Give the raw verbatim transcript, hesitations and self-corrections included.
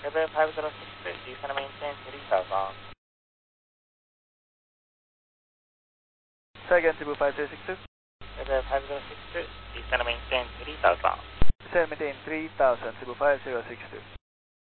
Level five zero six, descend maintain three thousand. Say again, Cebu five zero six two. Level five zero six, descend maintain three thousand. Descend maintain three thousand, Cebu five zero six two.